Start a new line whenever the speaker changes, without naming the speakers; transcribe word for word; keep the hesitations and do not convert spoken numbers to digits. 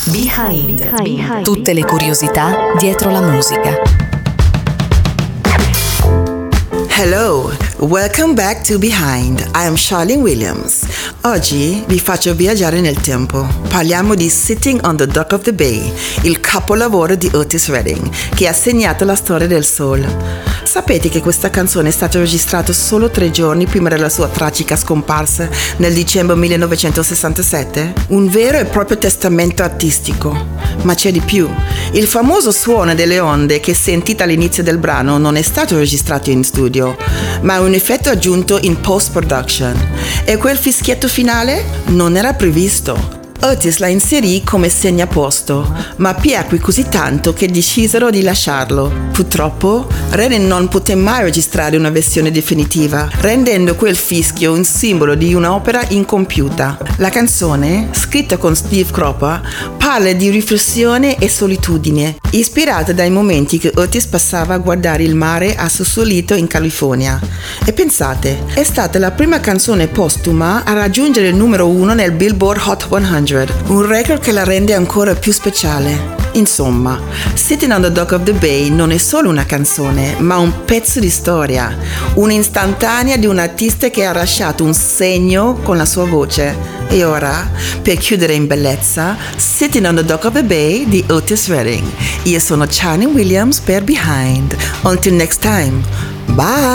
Behind. Behind. Tutte le curiosità dietro la musica.
Hello, welcome back to Behind. I am Charlene Williams. Oggi vi faccio viaggiare nel tempo. Parliamo di Sitting on the Dock of the Bay, il capolavoro di Otis Redding, che ha segnato la storia del soul. Sapete che questa canzone è stata registrata solo tre giorni prima della sua tragica scomparsa nel dicembre millenovecentosessantasette? Un vero e proprio testamento artistico. Ma c'è di più. Il famoso suono delle onde che sentite all'inizio del brano non è stato registrato in studio, ma è un effetto aggiunto in post-production. E quel fischietto finale non era previsto. Otis la inserì come segnaposto, ma piacque così tanto che decisero di lasciarlo. Purtroppo, Redding non poté mai registrare una versione definitiva, rendendo quel fischio un simbolo di un'opera incompiuta. La canzone, scritta con Steve Cropper, parla di riflessione e solitudine, ispirata dai momenti che Otis passava a guardare il mare assossolito in California. E pensate, è stata la prima canzone postuma a raggiungere il numero uno nel Billboard Hot cento, un record che la rende ancora più speciale. Insomma, Sitting on the Dock of the Bay non è solo una canzone, ma un pezzo di storia, un'istantanea di un artista che ha lasciato un segno con la sua voce. E ora, per chiudere in bellezza, Sitting on the Dock of the Bay di Otis Redding. Io sono Charlene Williams per Behind. Until next time, bye!